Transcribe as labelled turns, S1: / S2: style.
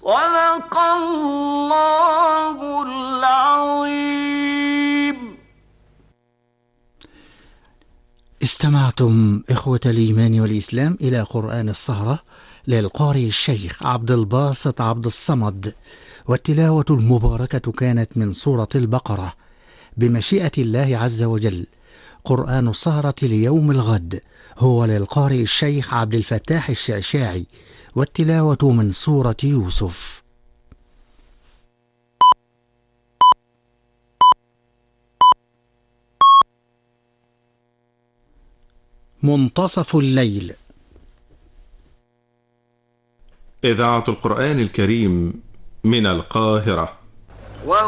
S1: صدق الله العظيم.
S2: استمعتم إخوة الإيمان والإسلام إلى قرآن السهرة للقارئ الشيخ عبد الباسط عبد الصمد، والتلاوة المباركة كانت من سورة البقرة بمشيئة الله عز وجل. قرآن السهرة ليوم الغد هو للقارئ الشيخ عبد الفتاح الشعشاعي، والتلاوة من سورة يوسف. منتصف الليل.
S3: إذاعة القرآن الكريم من القاهرة.